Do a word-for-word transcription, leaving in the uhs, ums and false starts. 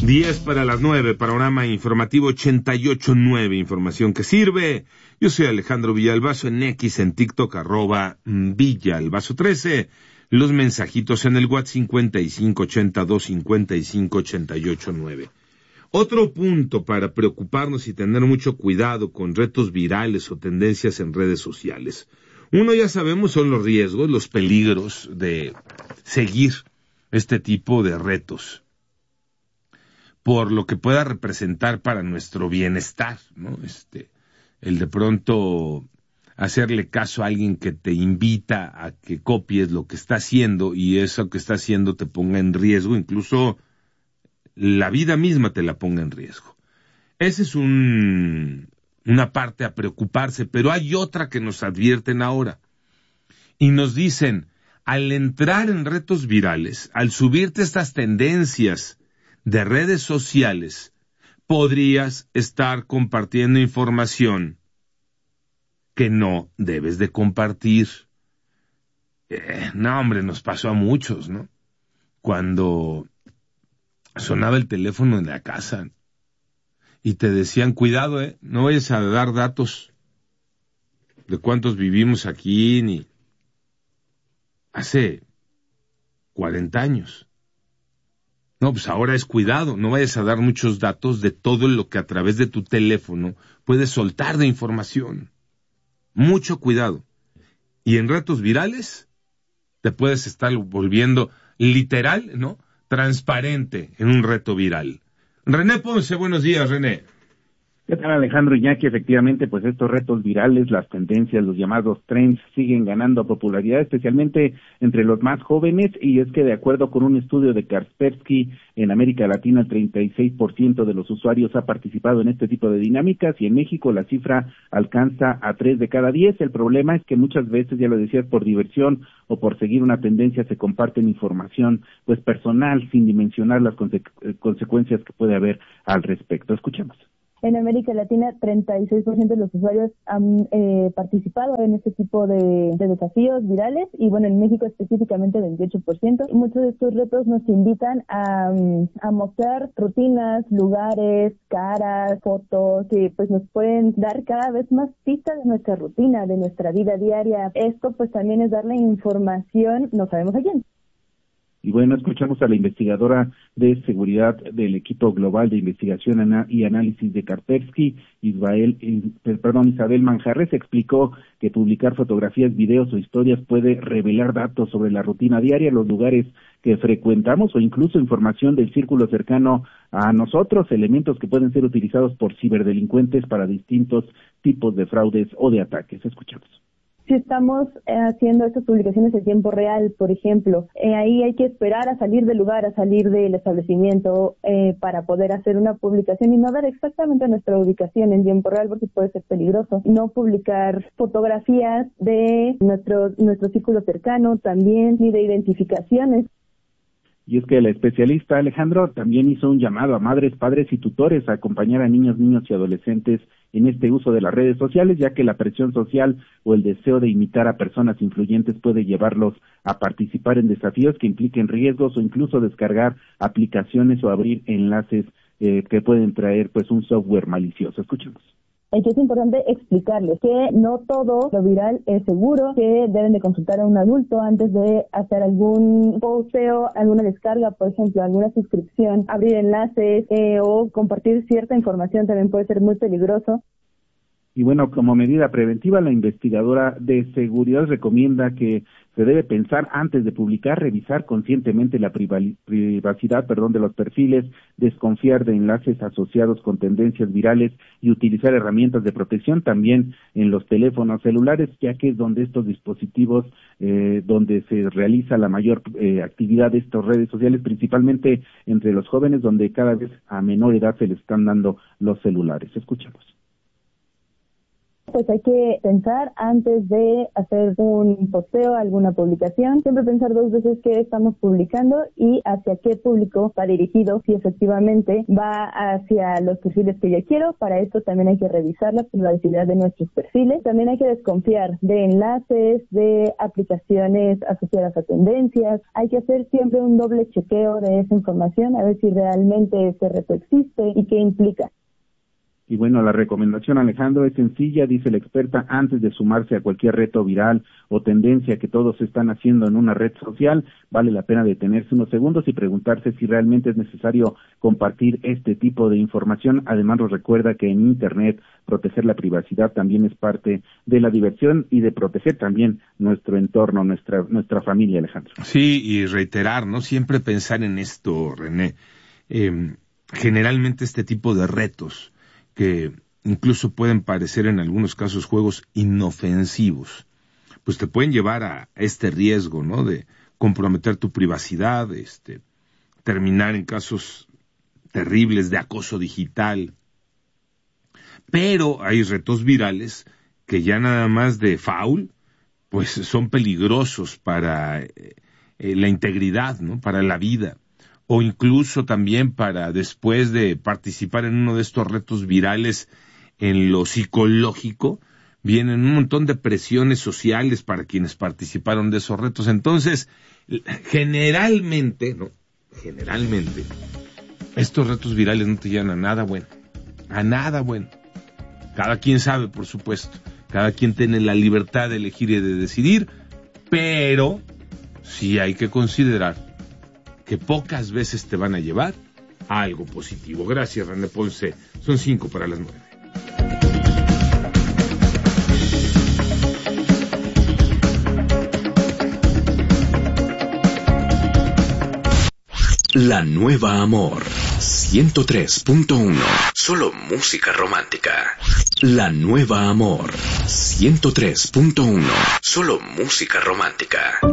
diez para las nueve, panorama informativo ochenta y ocho nueve, información que sirve. Yo soy Alejandro Villalbazo, en X, en TikTok, arroba Villalbazo trece. Los mensajitos en el WhatsApp cincuenta y cinco ochenta y dos cincuenta y cinco ochenta y ocho nueve. Otro punto para preocuparnos y tener mucho cuidado con retos virales o tendencias en redes sociales. Uno, ya sabemos, son los riesgos, los peligros de seguir este tipo de retos, por lo que pueda representar para nuestro bienestar, ¿no? Este, el de pronto hacerle caso a alguien que te invita a que copies lo que está haciendo y eso que está haciendo te ponga en riesgo, incluso la vida misma te la ponga en riesgo. Esa es un, una parte a preocuparse, pero hay otra que nos advierten ahora y nos dicen, al entrar en retos virales, al subirte estas tendencias de redes sociales, podrías estar compartiendo información que no debes de compartir. Eh, no, hombre, nos pasó a muchos, ¿no? Cuando sonaba el teléfono en la casa y te decían, cuidado, eh, no vayas a dar datos de cuántos vivimos aquí, ni hace cuarenta años. No, pues ahora es cuidado, no vayas a dar muchos datos de todo lo que a través de tu teléfono puedes soltar de información. Mucho cuidado. Y en retos virales te puedes estar volviendo literal, ¿no? Transparente en un reto viral. René Ponce, buenos días, René. ¿Qué tal, Alejandro Iñaki? Efectivamente, pues estos retos virales, las tendencias, los llamados trends, siguen ganando popularidad, especialmente entre los más jóvenes, y es que de acuerdo con un estudio de Kaspersky, en América Latina el treinta y seis por ciento de los usuarios ha participado en este tipo de dinámicas, y en México la cifra alcanza a tres de cada diez. El problema es que muchas veces, ya lo decías, por diversión o por seguir una tendencia se comparten información pues personal, sin dimensionar las conse- consecuencias que puede haber al respecto. Escuchemos. En América Latina, treinta y seis por ciento de los usuarios han eh, participado en este tipo de, de desafíos virales y, bueno, en México específicamente veintiocho por ciento. Muchos de estos retos nos invitan a, a mostrar rutinas, lugares, caras, fotos que pues nos pueden dar cada vez más pistas de nuestra rutina, de nuestra vida diaria. Esto pues también es darle información, no sabemos a quién. Y bueno, escuchamos a la investigadora de seguridad del equipo global de investigación y análisis de Kaspersky, Isabel, perdón, Isabel Manjarres, explicó que publicar fotografías, videos o historias puede revelar datos sobre la rutina diaria, los lugares que frecuentamos o incluso información del círculo cercano a nosotros, elementos que pueden ser utilizados por ciberdelincuentes para distintos tipos de fraudes o de ataques. Escuchamos. Si estamos eh, haciendo estas publicaciones en tiempo real, por ejemplo, eh, ahí hay que esperar a salir del lugar, a salir del establecimiento eh, para poder hacer una publicación y no dar exactamente nuestra ubicación en tiempo real porque puede ser peligroso. No publicar fotografías de nuestro, nuestro círculo cercano también, ni de identificaciones. Y es que la especialista Alejandro también hizo un llamado a madres, padres y tutores a acompañar a niños, niños y adolescentes en este uso de las redes sociales, ya que la presión social o el deseo de imitar a personas influyentes puede llevarlos a participar en desafíos que impliquen riesgos o incluso descargar aplicaciones o abrir enlaces eh, que pueden traer pues un software malicioso. Escuchemos. Es que es importante explicarles que no todo lo viral es seguro, que deben de consultar a un adulto antes de hacer algún posteo, alguna descarga, por ejemplo, alguna suscripción, abrir enlaces eh, o compartir cierta información también puede ser muy peligroso. Y bueno, como medida preventiva, la investigadora de seguridad recomienda que se debe pensar antes de publicar, revisar conscientemente la privacidad, perdón, de los perfiles, desconfiar de enlaces asociados con tendencias virales y utilizar herramientas de protección también en los teléfonos celulares, ya que es donde estos dispositivos, eh, donde se realiza la mayor eh, actividad de estas redes sociales, principalmente entre los jóvenes, donde cada vez a menor edad se les están dando los celulares. Escuchamos. pues hay que pensar antes de hacer un posteo, alguna publicación, siempre pensar dos veces qué estamos publicando y hacia qué público va dirigido, si efectivamente va hacia los perfiles que yo quiero. Para esto también hay que revisar la privacidad de nuestros perfiles, también hay que desconfiar de enlaces, de aplicaciones asociadas a tendencias, hay que hacer siempre un doble chequeo de esa información, a ver si realmente ese reto existe y qué implica. Y bueno, la recomendación, Alejandro, es sencilla, dice la experta, antes de sumarse a cualquier reto viral o tendencia que todos están haciendo en una red social, vale la pena detenerse unos segundos y preguntarse si realmente es necesario compartir este tipo de información. Además, nos recuerda que en Internet proteger la privacidad también es parte de la diversión y de proteger también nuestro entorno, nuestra nuestra familia, Alejandro. Sí, y reiterar, ¿no? Siempre pensar en esto, René. Eh, generalmente este tipo de retos que incluso pueden parecer en algunos casos juegos inofensivos, pues te pueden llevar a este riesgo, ¿no? De comprometer tu privacidad, este, terminar en casos terribles de acoso digital. Pero hay retos virales que ya nada más de foul, pues son peligrosos para eh, la integridad, ¿no? Para la vida. O incluso también para después de participar en uno de estos retos virales en lo psicológico, vienen un montón de presiones sociales para quienes participaron de esos retos. Entonces, generalmente, ¿no? Generalmente, estos retos virales no te llevan a nada bueno, a nada bueno. Cada quien sabe, por supuesto, cada quien tiene la libertad de elegir y de decidir, pero sí hay que considerar que pocas veces te van a llevar a algo positivo. Gracias, René Ponce. Son cinco para las nueve. La Nueva Amor ciento tres punto uno. Solo música romántica. La Nueva Amor ciento tres punto uno. Solo música romántica.